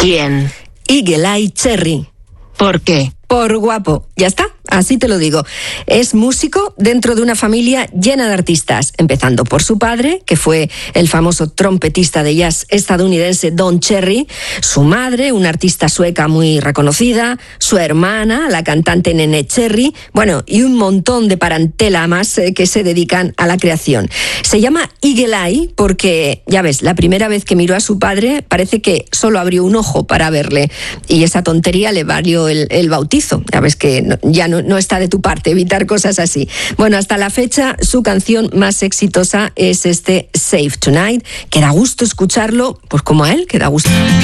¿Quién? Eagle Eye Cherry. ¿Por qué? Por guapo. Ya está, así te lo digo. Es músico dentro de una familia llena de artistas, empezando por su padre, que fue el famoso trompetista de jazz estadounidense Don Cherry, su madre, una artista sueca muy reconocida, su hermana, la cantante Neneh Cherry, bueno, y un montón de parentela más que se dedican a la creación. Se llama Eagle Eye porque, ya ves, la primera vez que miró a su padre parece que solo abrió un ojo para verle, y esa tontería le valió el bautizo. Ya ves que ya no está de tu parte evitar cosas así. Bueno, hasta la fecha su canción más exitosa es este Save Tonight, que da gusto escucharlo, pues como a él, que da gusto.